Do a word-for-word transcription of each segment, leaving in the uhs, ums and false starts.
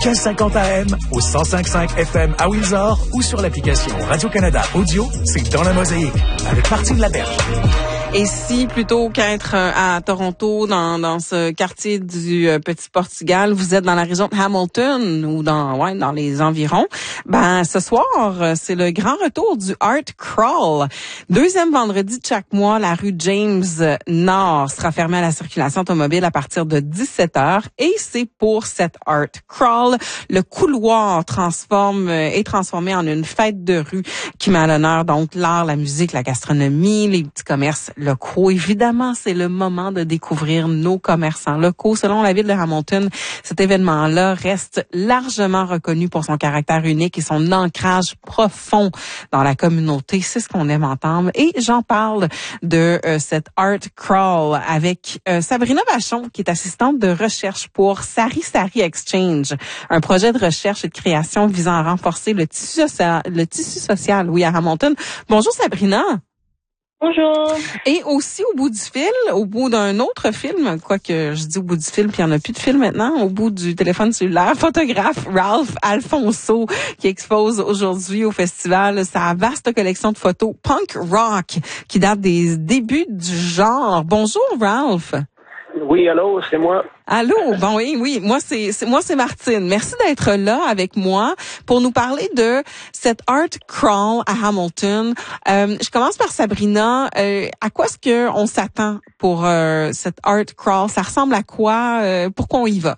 quinze cinquante A M, au cent cinq virgule cinq F M à Windsor ou sur l'application Radio-Canada Audio, c'est Dans la Mosaïque, avec Martine Laberge. Et si, plutôt qu'être à Toronto, dans, dans ce quartier du euh, Petit Portugal, vous êtes dans la région de Hamilton ou dans ouais dans les environs, ben ce soir, c'est le grand retour du Art Crawl. Deuxième vendredi de chaque mois, la rue James Nord sera fermée à la circulation automobile à partir de dix-sept heures et c'est pour cet Art Crawl. Le couloir transforme est transformé en une fête de rue qui met à l'honneur donc l'art, la musique, la gastronomie, les petits commerces locaux. Évidemment, c'est le moment de découvrir nos commerçants locaux. Selon la ville de Hamilton, cet événement-là reste largement reconnu pour son caractère unique et son ancrage profond dans la communauté. C'est ce qu'on aime entendre. Et j'en parle de euh, cette Art Crawl avec euh, Sabrina Vachon, qui est assistante de recherche pour Sari Sari Exchange, un projet de recherche et de création visant à renforcer le tissu social, le tissu social, oui, à Hamilton. Bonjour Sabrina. Bonjour. Et aussi au bout du fil, au bout d'un autre film, quoique je dis au bout du fil, puis il n'y en a plus de film maintenant, au bout du téléphone cellulaire, photographe Ralph Alfonso, qui expose aujourd'hui au festival sa vaste collection de photos punk rock, qui date des débuts du genre. Bonjour Ralph. Oui, allô, c'est moi. Allô, bon oui, oui, moi c'est, c'est moi c'est Martine. Merci d'être là avec moi pour nous parler de cette Art Crawl à Hamilton. Euh, je commence par Sabrina. Euh, à quoi est-ce que on s'attend pour euh, cette Art Crawl? Ça ressemble à quoi? Euh, pourquoi on y va?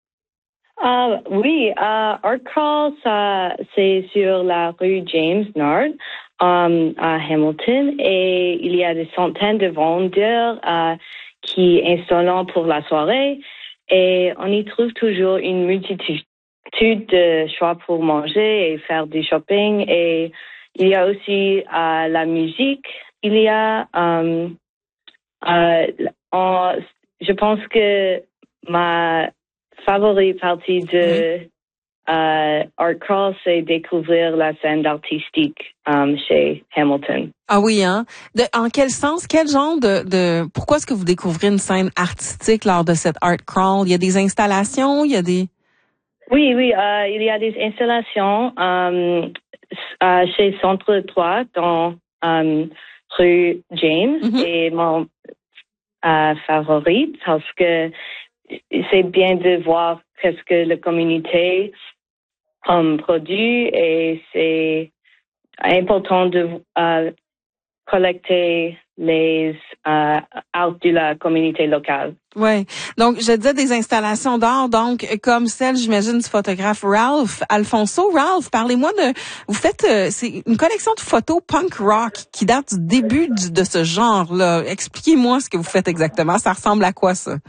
Uh, oui, uh, Art Crawl, ça, c'est sur la rue James Nord um, à Hamilton et il y a des centaines de vendeurs uh, qui installent pour la soirée et on y trouve toujours une multitude de choix pour manger et faire du shopping et il y a aussi euh, la musique. Il y a, um, euh, en, je pense que ma favorite partie de oui. euh, Art Crawl, c'est découvrir la scène artistique um, chez Hamilton. Ah oui, hein? De, en quel sens, quel genre de, de pourquoi est-ce que vous découvrez une scène artistique lors de cette Art Crawl? Il y a des installations, il y a des... Oui, oui, euh, il y a des installations um, euh, chez Centre trois dans um, rue James mm-hmm. et mon euh, favorite parce que c'est bien de voir qu'est-ce que la communauté um, produit et c'est important de euh, collecter les euh, arts de la communauté locale. Oui. Donc, je disais des installations d'art, donc comme celle, j'imagine, du photographe Ralph Alfonso. Ralph, parlez-moi de... Vous faites... Euh, c'est une collection de photos punk rock qui date du début du, de ce genre-là. Expliquez-moi ce que vous faites exactement. Ça ressemble à quoi, ça?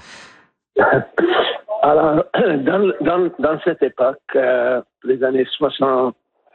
Alors, dans, dans, dans cette époque, euh, les années soixante-dix,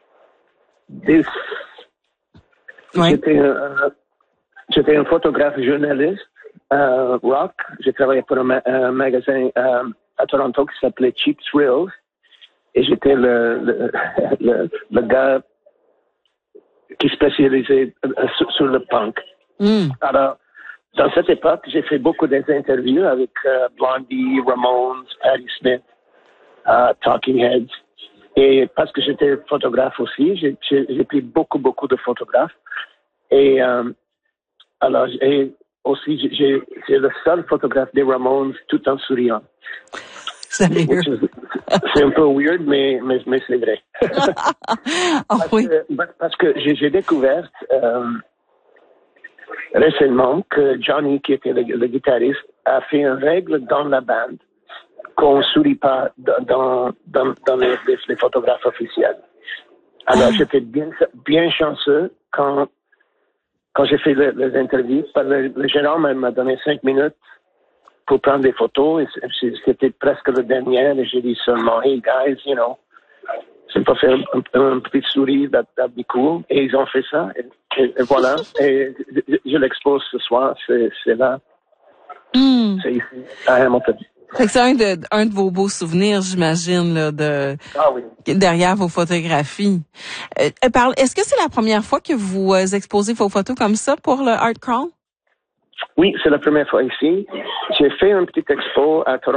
oui. j'étais, euh, j'étais un photographe journaliste euh, rock. J'ai travaillé pour un, ma- un magasin euh, à Toronto qui s'appelait Cheap Thrills et j'étais le, le, le, le gars qui spécialisait sur, sur le punk. Mm. Alors, dans cette époque, j'ai fait beaucoup d'interviews avec euh, Blondie, Ramones, Patti Smith, uh, Talking Heads. Et parce que j'étais photographe aussi, j'ai, j'ai, j'ai pris beaucoup, beaucoup de photographes. Et euh, alors, et aussi, j'ai, j'ai, j'ai le seul photographe des Ramones tout en souriant. C'est, c'est un peu weird, mais, mais, mais c'est vrai. oh, parce, oui. que, parce que j'ai, j'ai découvert... Euh, récemment que Johnny, qui était le, le guitariste, a fait une règle dans la bande qu'on ne sourit pas dans, dans, dans les, les photographes officiels. Alors, ah. j'étais bien, bien chanceux quand, quand j'ai fait les, les interviews. Le, le gérant m'a donné cinq minutes pour prendre des photos. Et c'était presque le dernier. Et j'ai dit seulement, hey guys, you know, c'est pas faire un, un, un petit sourire, that, that'd be cool. Et ils ont fait ça. Et, et, et voilà. Et je, je l'expose ce soir. C'est, c'est là. Mm. C'est ici, à Hamilton. Fait que c'est un de, un de vos beaux souvenirs, j'imagine, là, de, ah oui. derrière vos photographies. Euh, parle, est-ce que c'est la première fois que vous euh, exposez vos photos comme ça pour le Art Crawl? Oui, c'est la première fois ici. J'ai fait un petit expo à Toronto.